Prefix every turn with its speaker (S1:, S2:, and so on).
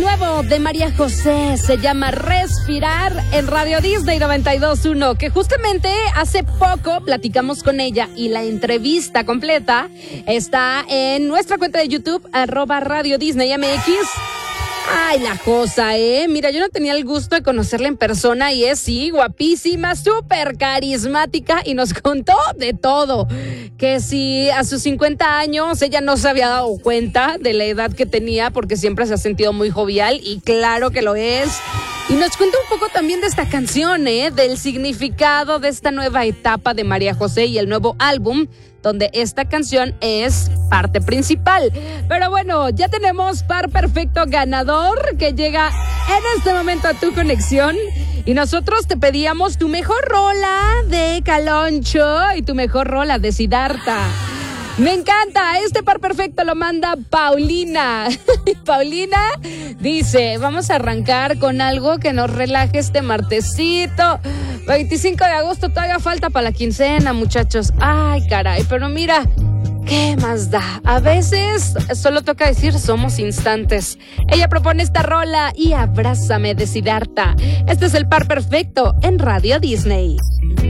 S1: nuevo de María José se llama Respirar en Radio Disney 92.1, que justamente hace poco platicamos con ella y la entrevista completa está en nuestra cuenta de YouTube, @RadioDisneyMX. Ay, la cosa, mira, yo no tenía el gusto de conocerla en persona y es, sí, guapísima, súper carismática y nos contó de todo. Que si a sus 50 años ella no se había dado cuenta de la edad que tenía porque siempre se ha sentido muy jovial y claro que lo es. Y nos cuenta un poco también de esta canción, del significado de esta nueva etapa de María José y el nuevo álbum, donde esta canción es parte principal. Pero bueno, ya tenemos par perfecto ganador que llega en este momento a tu conexión. Y nosotros te pedíamos tu mejor rola de Caloncho y tu mejor rola de Siddhartha. Me encanta, este par perfecto lo manda Paulina. Paulina dice, vamos a arrancar con algo que nos relaje este martesito. 25 de agosto, todavía falta para la quincena, muchachos. Ay, caray, pero mira, ¿qué más da? A veces solo toca decir somos instantes. Ella propone esta rola y Abrázame de Siddhartha. Este es el par perfecto en Radio Disney.